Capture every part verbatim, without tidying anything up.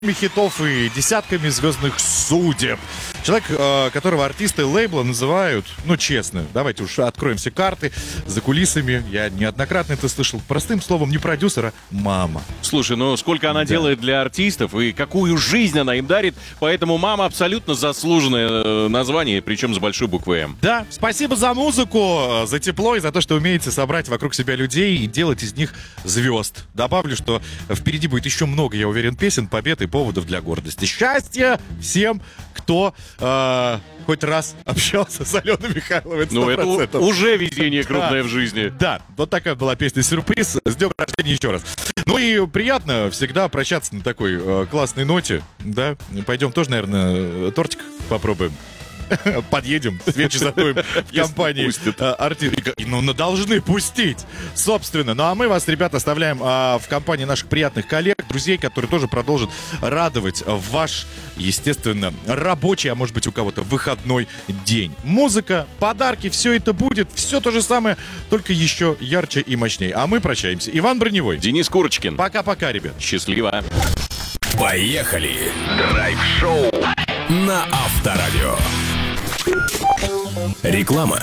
хитов и десятками звездных судеб. Человек, которого артисты лейбла называют, ну честно, давайте уж откроем все карты, за кулисами, я неоднократно это слышал, простым словом, не продюсера, мама. Слушай, ну сколько она Да. делает для артистов и какую жизнь она им дарит, поэтому мама абсолютно заслуженное название, причем с большой буквы М. Да, спасибо за музыку, за тепло и за то, что умеете собрать вокруг себя людей и делать из них звезд. Добавлю, что впереди будет еще много, я уверен, песен, побед и поводов для гордости. Счастья всем, кто э, хоть раз общался с Аленой Михайловой. Ну, это у- уже везение крупное Да. в жизни. Да, вот такая была песня-сюрприз. С днем рождения еще раз. Ну и приятно всегда прощаться на такой э, классной ноте. Да, пойдем тоже, наверное, тортик попробуем. Подъедем, свечи задуем в компании э, артистов. Ну, ну, должны пустить, собственно. Ну, а мы вас, ребята, оставляем э, в компании наших приятных коллег, друзей, которые тоже продолжат радовать ваш, естественно, рабочий, а может быть, у кого-то выходной день. Музыка, подарки, все это будет. Все то же самое, только еще ярче и мощнее. А мы прощаемся. Иван Броневой. Денис Курочкин. Пока-пока, ребят. Счастливо. Поехали! Драйв-шоу на Авторадио. Реклама.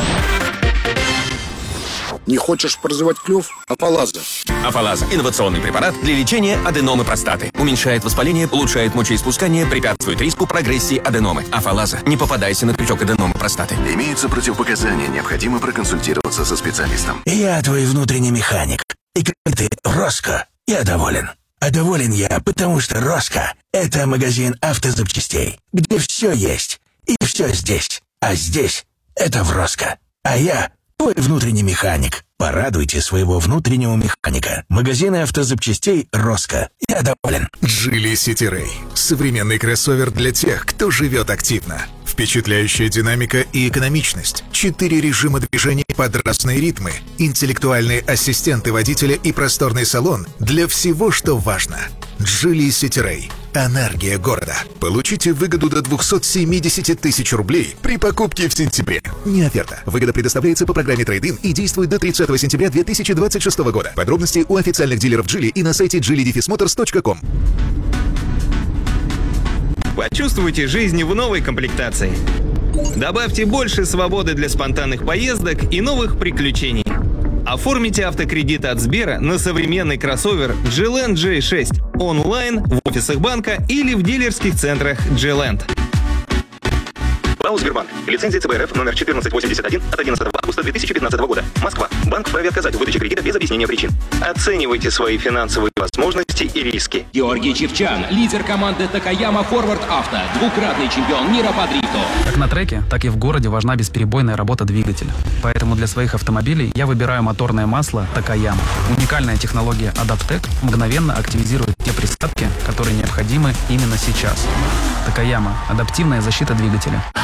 Не хочешь прозевать клюв? Афалаза. Афалаза – инновационный препарат для лечения аденомы простаты. Уменьшает воспаление, улучшает мочеиспускание, препятствует риску прогрессии аденомы. Афалаза. Не попадайся на крючок аденомы простаты. Имеются противопоказания, необходимо проконсультироваться со специалистом. Я твой внутренний механик. И как ты, Роско, я доволен. А доволен я, потому что Роско – это магазин автозапчастей, где все есть. И все здесь. А здесь – это в Роско. А я – твой внутренний механик. Порадуйте своего внутреннего механика. Магазины автозапчастей Роско. Я доволен. Geely City Ray. Современный кроссовер для тех, кто живет активно. Впечатляющая динамика и экономичность. Четыре режима движения под разные ритмы. Интеллектуальные ассистенты водителя и просторный салон для всего, что важно. Geely City Ray. Энергия города. Получите выгоду до двести семьдесят тысяч рублей при покупке в сентябре. Не оферта. Выгода предоставляется по программе Трейд-ин и действует до тридцатого сентября две тысячи двадцать шестого года. Подробности у официальных дилеров Geely и на сайте джили моторс точка ком. Почувствуйте жизнь в новой комплектации. Добавьте больше свободы для спонтанных поездок и новых приключений. Оформите автокредит от Сбера на современный кроссовер G-Land джей шесть онлайн, в офисах банка или в дилерских центрах G-Land. ПАО «Сбербанк». Лицензия ЦБ РФ номер четырнадцать восемьдесят один от одиннадцатого августа две тысячи пятнадцатого года. Москва. Банк вправе отказать в выдаче кредита без объяснения причин. Оценивайте свои финансовые возможности и риски. Георгий Чевчан, лидер команды Такаяма Форвард Авто, двукратный чемпион мира по дрифту. Как на треке, так и в городе важна бесперебойная работа двигателя. Поэтому для своих автомобилей я выбираю моторное масло Такаяма. Уникальная технология Адаптек мгновенно активизирует те присадки, которые необходимы именно сейчас. Такаяма. Адаптивная защита двигателя.